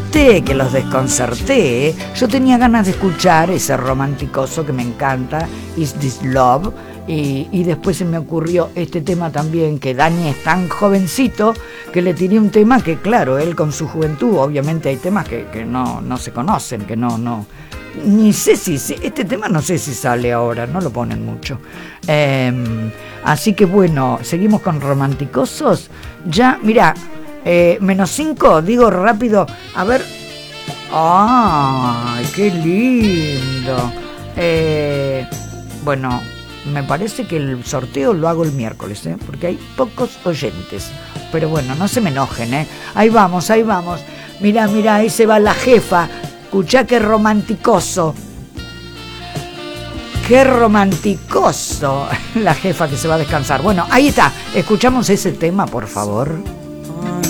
¿Viste que los desconcerté? Yo tenía ganas de escuchar ese romanticoso que me encanta, Is This Love, y después se me ocurrió este tema también, que Dani es tan jovencito que le tiré un tema que, claro, él con su juventud, obviamente hay temas que no se conocen, que no ni sé si este tema no sé si sale ahora, no lo ponen mucho. Así que bueno, seguimos con romanticosos. Ya, mira, -5, digo rápido, a ver. ¡Ay, qué lindo! Bueno, me parece que el sorteo lo hago el miércoles, porque hay pocos oyentes. Pero bueno, no se me enojen, Ahí vamos. Mira, ahí se va la jefa. Escuchá qué romanticoso. Qué romanticoso. La jefa que se va a descansar. Bueno, ahí está. Escuchamos ese tema, por favor.